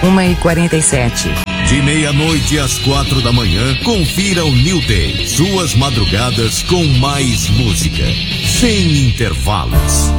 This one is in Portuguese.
1h47. De meia-noite às 4 da manhã, confira o New Day. Suas madrugadas com mais música. Sem intervalos.